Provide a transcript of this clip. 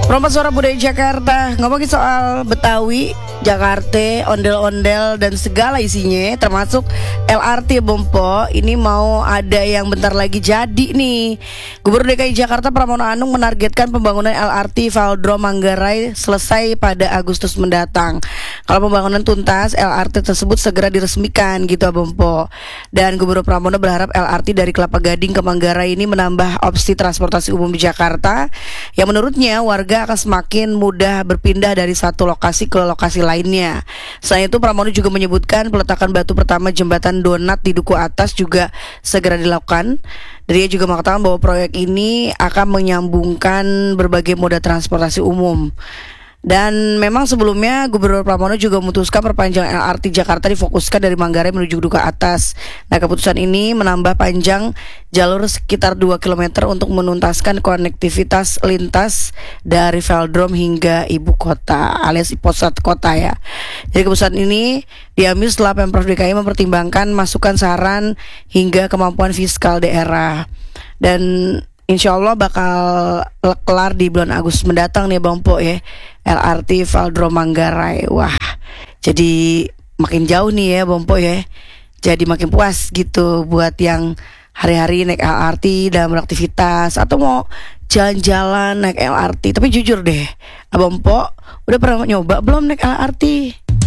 Perompak Suara Budaya Jakarta, ngomongin soal Betawi, Jakarta, ondel-ondel dan segala isinya, termasuk LRT Bompo. Ini mau ada yang bentar lagi jadi nih. Gubernur DKI Jakarta Pramono Anung menargetkan pembangunan LRT Velodrome Manggarai selesai pada Agustus mendatang. Kalau pembangunan tuntas, LRT tersebut segera diresmikan gitu Bompo. Dan Gubernur Pramono berharap LRT dari Kelapa Gading ke Manggarai ini menambah opsi transportasi umum di Jakarta, yang menurutnya warga akan semakin mudah berpindah dari satu lokasi ke lokasi lainnya. Selain itu, Pramono juga menyebutkan peletakan batu pertama jembatan Donat di Duku Atas juga segera dilakukan. Dia juga mengatakan bahwa proyek ini akan menyambungkan berbagai moda transportasi umum. Dan memang sebelumnya Gubernur Pramono juga memutuskan perpanjangan LRT Jakarta difokuskan dari Manggarai menuju Duku Atas. Nah, keputusan ini menambah panjang jalur sekitar 2 km untuk menuntaskan konektivitas lintas dari Velodrome hingga ibu kota alias pusat kota ya. Jadi keputusan ini diambil setelah Pemprov DKI mempertimbangkan masukan saran hingga kemampuan fiskal daerah. Dan insya Allah bakal kelar di bulan Agustus mendatang nih Bang Po ya, LRT Velodrome Manggarai. Wah, jadi makin jauh nih ya Bang Po ya. Jadi makin puas gitu buat yang hari-hari naik LRT dalam beraktivitas atau mau jalan-jalan naik LRT. Tapi jujur deh, Abang Po udah pernah nyoba belum naik LRT?